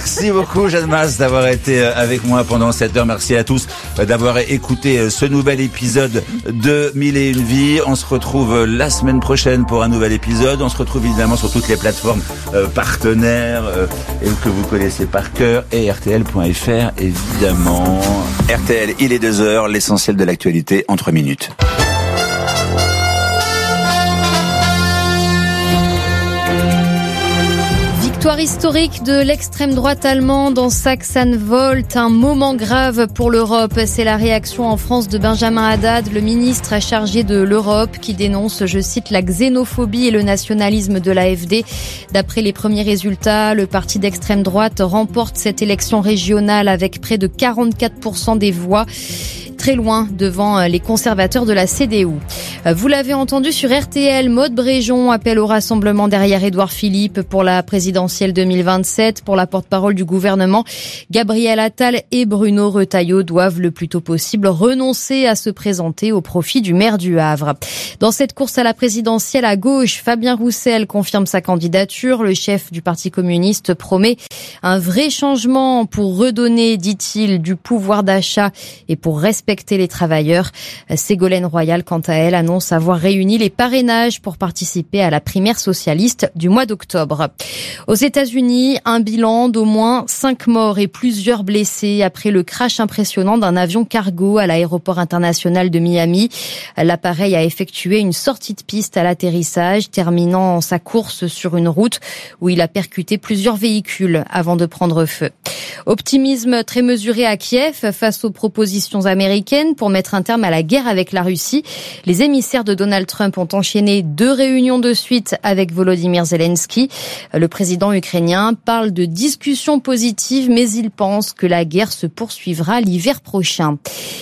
Merci beaucoup Jeanne Masse d'avoir été avec moi pendant cette heure. Merci à tous d'avoir écouté ce nouvel épisode de 1001 vies. On se retrouve la semaine prochaine pour un nouvel épisode. On se retrouve évidemment sur toutes les plateformes partenaires et que vous connaissez par cœur, et RTL.fr évidemment. RTL, il est 2h, l'essentiel de l'actualité en 3 minutes. Victoire historique de l'extrême droite allemande en Saxe-Anhalt, un moment grave pour l'Europe. C'est la réaction en France de Benjamin Haddad, le ministre chargé de l'Europe, qui dénonce, je cite, la xénophobie et le nationalisme de l'AfD. D'après les premiers résultats, le parti d'extrême droite remporte cette élection régionale avec près de 44% des voix. Très loin devant les conservateurs de la CDU. Vous l'avez entendu sur RTL, Maude Bréjon appelle au rassemblement derrière Édouard Philippe pour la présidentielle 2027. Pour la porte-parole du gouvernement, Gabriel Attal et Bruno Retailleau doivent le plus tôt possible renoncer à se présenter au profit du maire du Havre. Dans cette course à la présidentielle à gauche, Fabien Roussel confirme sa candidature. Le chef du Parti communiste promet un vrai changement pour redonner, dit-il, du pouvoir d'achat et pour respecter les travailleurs. Ségolène Royal, quant à elle, annonce avoir réuni les parrainages pour participer à la primaire socialiste du mois d'octobre. Aux États-Unis, un bilan d'au moins 5 morts et plusieurs blessés après le crash impressionnant d'un avion cargo à l'aéroport international de Miami. L'appareil a effectué une sortie de piste à l'atterrissage, terminant sa course sur une route où il a percuté plusieurs véhicules avant de prendre feu. Optimisme très mesuré à Kiev face aux propositions américaines pour mettre un terme à la guerre avec la Russie. Les émissaires de Donald Trump ont enchaîné 2 réunions de suite avec Volodymyr Zelensky. Le président ukrainien parle de discussions positives, mais il pense que la guerre se poursuivra l'hiver prochain.